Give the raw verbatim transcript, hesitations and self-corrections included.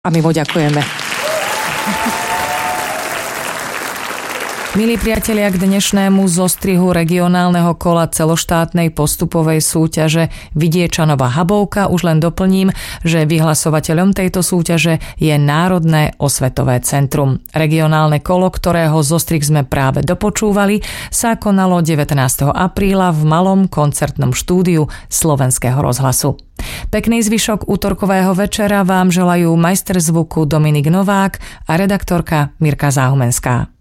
A my mu ďakujeme. Milí priatelia, k dnešnému zostrihu regionálneho kola celoštátnej postupovej súťaže Vidiečanova Habovka už len doplním, že vyhlasovateľom tejto súťaže je Národné osvetové centrum. Regionálne kolo, ktorého zostrih sme práve dopočúvali, sa konalo devätnásteho apríla v malom koncertnom štúdiu Slovenského rozhlasu. Pekný zvyšok útorkového večera vám želajú majster zvuku Dominik Novák a redaktorka Mirka Záhumenská.